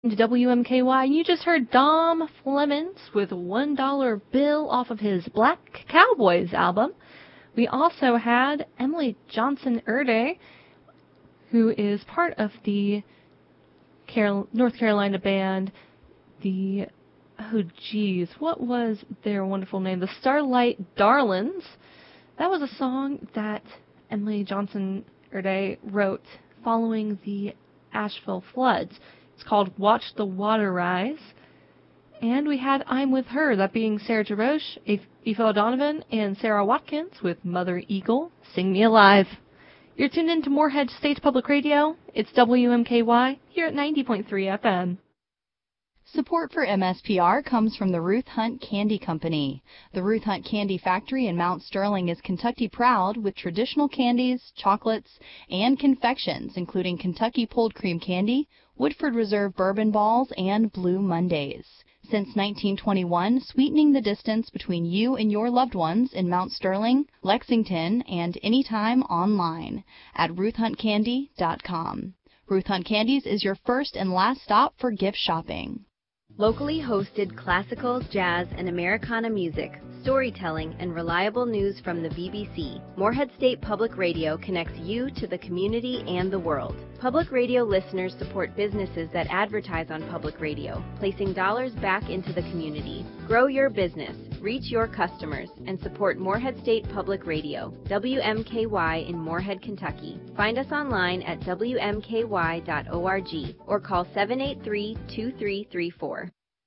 to WMKY, and you just heard Dom Flemons with $1 Bill off of his Black Cowboys album. We also had Emily Johnson Erde, who is part of the North Carolina band, what was their wonderful name? The Starlight Darlings. That was a song that Emily Johnson Erde wrote following the Asheville floods. It's called Watch the Water Rise. And we had I'm With Her, that being Sarah Jaroche, Aoife O'Donovan, and Sarah Watkins with Mother Eagle, Sing Me Alive. You're tuned in to Moorhead State Public Radio. It's WMKY here at 90.3 FM. Support for MSPR comes from the Ruth Hunt Candy Company. The Ruth Hunt Candy Factory in Mount Sterling is Kentucky proud with traditional candies, chocolates, and confections, including Kentucky Pulled Cream Candy, Woodford Reserve Bourbon Balls, and Blue Mondays. Since 1921, sweetening the distance between you and your loved ones in Mount Sterling, Lexington, and anytime online at RuthHuntCandy.com. Ruth Hunt Candies is your first and last stop for gift shopping. Locally hosted classical, jazz, and Americana music, storytelling, and reliable news from the BBC. Moorhead State Public Radio connects you to the community and the world. Public radio listeners support businesses that advertise on public radio, placing dollars back into the community. Grow your business, reach your customers, and support Moorhead State Public Radio, WMKY in Moorhead, Kentucky. Find us online at WMKY.org or call 783-2334.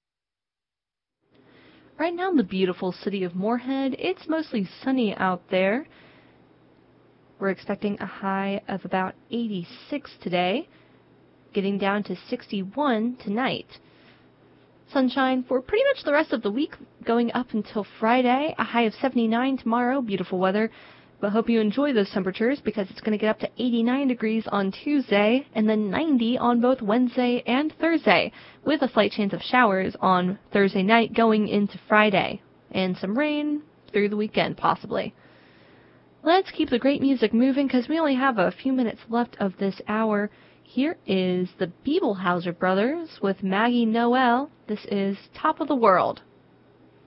Right now in the beautiful city of Moorhead, it's mostly sunny out there. We're expecting a high of about 86 today, getting down to 61 tonight. Sunshine for pretty much the rest of the week, going up until Friday, a high of 79 tomorrow, beautiful weather. But hope you enjoy those temperatures because it's going to get up to 89 degrees on Tuesday and then 90 on both Wednesday and Thursday, with a slight chance of showers on Thursday night going into Friday, and some rain through the weekend possibly. Let's keep the great music moving because we only have a few minutes left of this hour. Here is the Bebelhauser Brothers with Maggie Noel. This is Top of the World.